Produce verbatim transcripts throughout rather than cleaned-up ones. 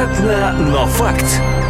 Невероятно, но факт.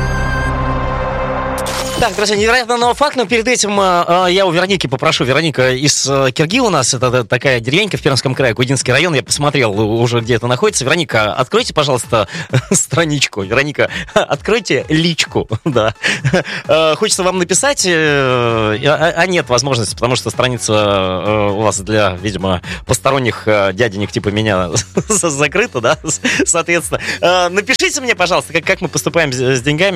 Так, друзья, невероятно новый факт, но перед этим э, я у Вероники попрошу. Вероника из э, Кирги у нас, это, это такая деревенька в Пермском крае, Кудинский район, я посмотрел уже, где это находится. Вероника, откройте, пожалуйста, страничку. Вероника, откройте личку, да. Э, хочется вам написать, э, а, а нет возможности, потому что страница э, у вас для, видимо, посторонних э, дяденек типа меня закрыта, да, соответственно. Э, напишите мне, пожалуйста, как, как мы поступаем с, с деньгами.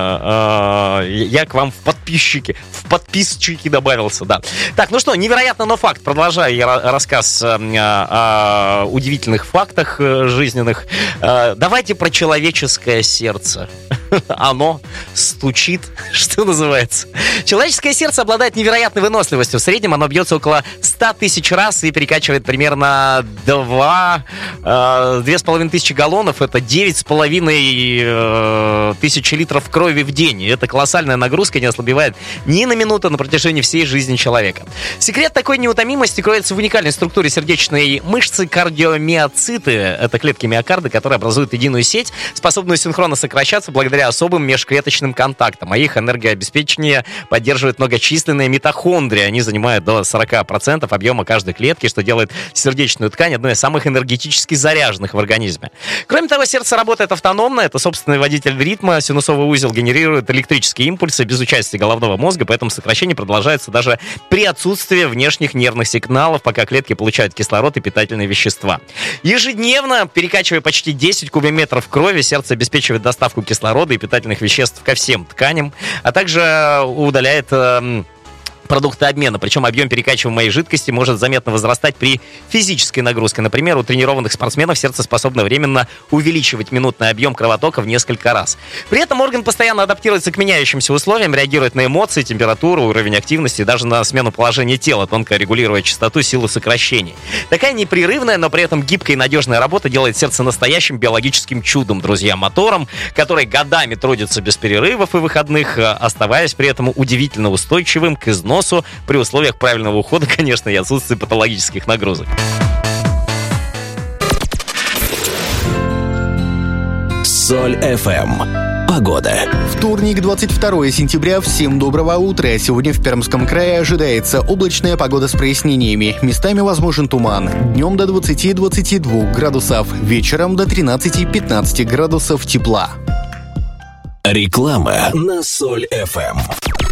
Э, э, я к вам в подписчики, в подписчики добавился, да. Так, ну что, невероятно, но факт. Продолжаю я рассказ э, о, о удивительных фактах жизненных. Э, давайте про человеческое сердце. Оно стучит, что называется. Человеческое сердце обладает невероятной выносливостью. В среднем оно бьется около ста тысяч раз и перекачивает примерно два, две с половиной тысячи галлонов. Это девять с половиной тысячи литров крови в день. Это колоссальная нагрузка, не ослабевает ни на минуту на протяжении всей жизни человека. Секрет такой неутомимости кроется в уникальной структуре сердечной мышцы кардиомиоциты. Это клетки миокарда, которые образуют единую сеть, способную синхронно сокращаться благодаря особым межклеточным контактам. А их энергообеспечение поддерживает многочисленные митохондрии. Они занимают до сорока процентов объема каждой клетки, что делает сердечную ткань одной из самых энергетически заряженных в организме. Кроме того, сердце работает автономно. Это собственный водитель ритма. Синусовый узел генерирует электрические импульсы без участия головного мозга, поэтому сокращение продолжается даже при отсутствии внешних нервных сигналов, пока клетки получают кислород и питательные вещества. Ежедневно, перекачивая почти десять кубометров крови, сердце обеспечивает доставку кислорода и питательных веществ ко всем тканям, а также удаляет э, продукты обмена. Причем объем перекачиваемой жидкости может заметно возрастать при физической нагрузке. Например, у тренированных спортсменов сердце способно временно увеличивать минутный объем кровотока в несколько раз. При этом орган постоянно адаптируется к меняющимся условиям, реагирует на эмоции, температуру, уровень активности и даже на смену положения тела, тонко регулируя частоту, силу сокращений. Такая непрерывная, но при этом гибкая и надежная работа делает сердце настоящим биологическим чудом, друзья, мотором, который годами трудится без перерывов и выходных, оставаясь при этом удивительно устойчивым к износу при условиях правильного ухода, конечно, и отсутствия патологических нагрузок. Соль эф эм. Погода. Вторник, двадцать второе сентября. Всем доброго утра. Сегодня в Пермском крае ожидается облачная погода с прояснениями. Местами возможен туман. Днем до двадцати-двадцати двух градусов. Вечером до тринадцати-пятнадцати градусов тепла. Реклама на Соль эф эм.